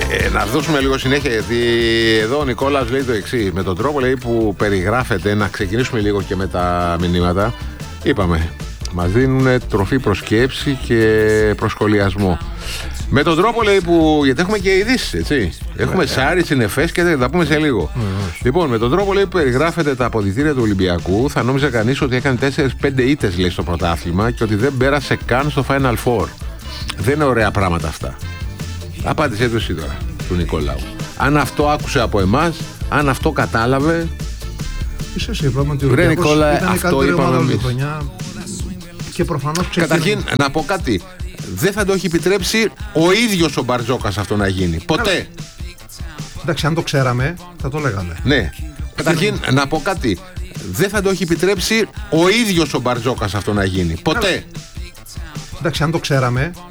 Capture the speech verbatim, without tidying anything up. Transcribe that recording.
Ε, να δώσουμε λίγο συνέχεια, γιατί εδώ ο Νικόλας λέει το εξής. Με τον τρόπο λέει, που περιγράφεται, να ξεκινήσουμε λίγο και με τα μηνύματα. Είπαμε, μας δίνουν τροφή προσκέψη και προσχολιασμό. Με τον τρόπο λέει που. Γιατί έχουμε και ειδήσεις, έτσι. Έχουμε Σάρι, συνεφές και θα τα πούμε σε λίγο. Mm. Λοιπόν, με τον τρόπο λέει που περιγράφεται τα αποδυτήρια του Ολυμπιακού, θα νόμιζε κανείς ότι έκανε τέσσερις πέντε ήττες λέει στο πρωτάθλημα και ότι δεν πέρασε καν στο Final Four. Δεν είναι ωραία πράγματα αυτά. Απάντησέ του εσύ τώρα, του Νικόλαου. Αν αυτό άκουσε από εμάς, αν αυτό κατάλαβε. Είσαι εσύ, πράγματι. Ρε Νικόλα, αυτό είπαμε εμείς. Και προφανώς ξεκινούν. Καταρχήν, να πω κάτι. Δεν θα το έχει επιτρέψει ο ίδιος ο Μπαρτζόκας αυτό να γίνει. Ποτέ. Άρα. Εντάξει, αν το ξέραμε, θα το λέγαμε. Ναι. Καταρχήν, να πω κάτι. Δεν θα το έχει επιτρέψει ο ίδιος ο Μπαρτζόκας αυτό να γίνει. Ποτέ. Άρα. Εντάξει, αν το ξέραμε,